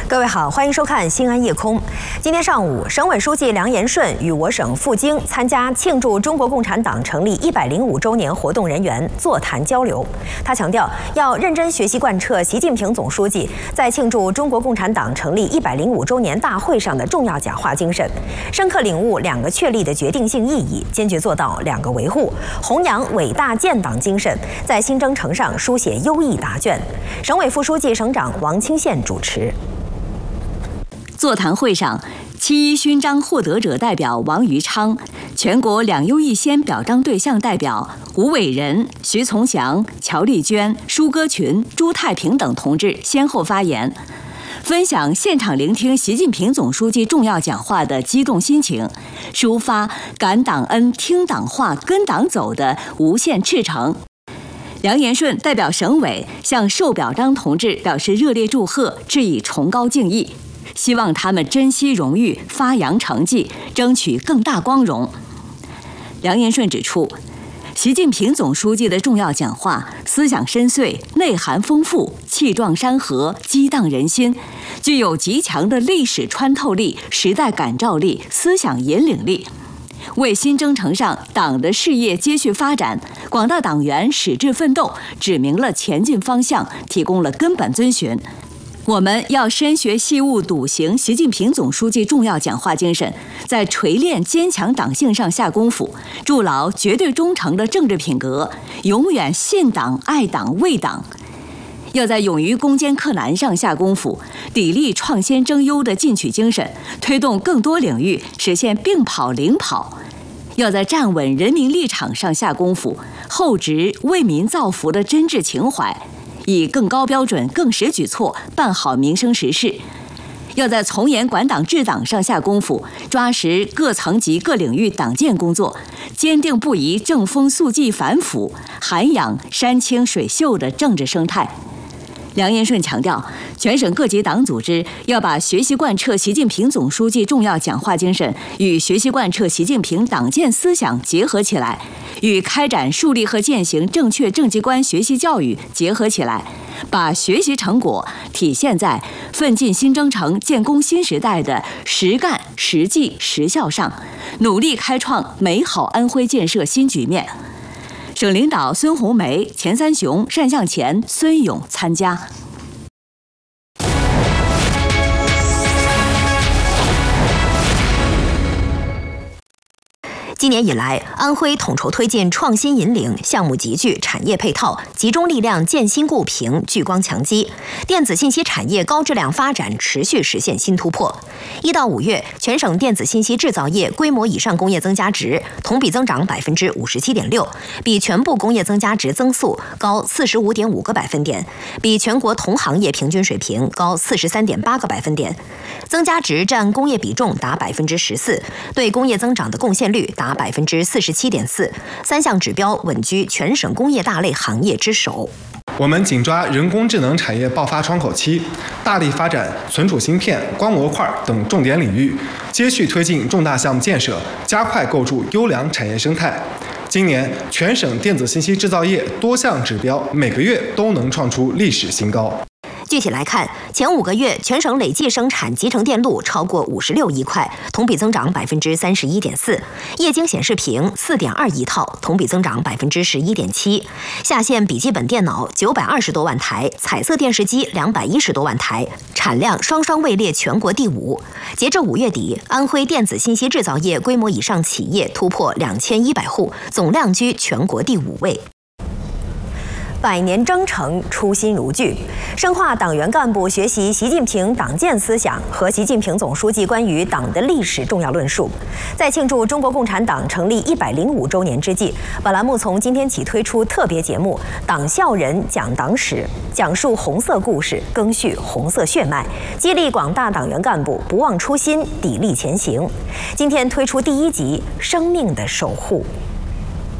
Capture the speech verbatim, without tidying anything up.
各位好，欢迎收看《新安夜空》。今天上午，省委书记梁延顺与我省赴京参加庆祝中国共产党成立一百零五周年活动人员座谈交流。他强调，要认真学习贯彻习近平总书记在庆祝中国共产党成立一百零五周年大会上的重要讲话精神，深刻领悟两个确立的决定性意义，坚决做到两个维护，弘扬伟大建党精神，在新征程上书写优异答卷。省委副书记、省长王清宪主持。 座谈会上，七一勋章获得者代表王余昌，全国两优一先表彰对象代表吴伟仁、徐从祥、乔丽娟、舒歌群、朱太平等同志先后发言，分享现场聆听习近平总书记重要讲话的激动心情，抒发感党恩、听党话、跟党走的无限赤诚。 梁延顺代表省委向受表彰同志表示热烈祝贺，致以崇高敬意，希望他们珍惜荣誉，发扬成绩，争取更大光荣。梁延顺指出，习近平总书记的重要讲话思想深邃、内涵丰富、气壮山河、激荡人心，具有极强的历史穿透力、时代感召力、思想引领力。 为新征程上党的事业接续发展，广大党员矢志奋斗，指明了前进方向，提供了根本遵循。我们要深学细悟、笃行习近平总书记重要讲话精神，在锤炼坚强党性上下功夫，筑牢绝对忠诚的政治品格，永远信党、爱党、为党。 要在勇于攻坚克难上下功夫，砥砺创新争优的进取精神，推动更多领域实现并跑领跑。要在站稳人民立场上下功夫，厚植为民造福的真挚情怀，以更高标准、更实举措办好民生实事。要在从严管党治党上下功夫，抓实各层级各领域党建工作，坚定不移正风肃纪反腐，涵养山清水秀的政治生态。 梁延顺强调，全省各级党组织要把学习贯彻习近平总书记重要讲话精神与学习贯彻习近平党建思想结合起来，与开展树立和践行正确政绩观学习教育结合起来，把学习成果体现在奋进新征程、建功新时代的实干、实际、实效上，努力开创美好安徽建设新局面。 省领导孙红梅、钱三雄、单向前、孙勇参加。 今年以来，安徽统筹推进创新引领，项目集聚，产业配套，集中力量建新固平，聚光强基，电子信息产业高质量发展持续实现新突破。一到五月，全省电子信息制造业规模以上工业增加值同比增长百分之五十七点六，比全部工业增加值增速高四十五点五个百分点，比全国同行业平均水平高四十三点八个百分点。增加值占工业比重达百分之十四，对工业增长的贡献率达 百分之四十七点四，三项指标稳居全省工业大类行业之首。 我们紧抓人工智能产业爆发窗口期，大力发展存储芯片、光模块等重点领域，接续推进重大项目建设，加快构筑优良产业生态。今年，全省电子信息制造业多项指标每个月都能创出历史新高。 具体来看，前五个月全省累计生产集成电路超过五十六亿块，同比增长百分之三十一点四；液晶显示屏四点二亿套，同比增长百分之十一点七；下线笔记本电脑九百二十多万台，彩色电视机两百一十多万台，产量双双位列全国第五。截至五月底，安徽电子信息制造业规模以上企业突破两千一百户，总量居全国第五位。 百年征程，初心如炬，深化党员干部学习习近平党建思想和习近平总书记关于党的历史重要论述。在庆祝中国共产党成立一百零五周年之际，本栏目从今天起推出特别节目《党校人讲党史》，讲述红色故事，赓续红色血脉，激励广大党员干部不忘初心，砥砺前行。今天推出第一集《生命的守护》。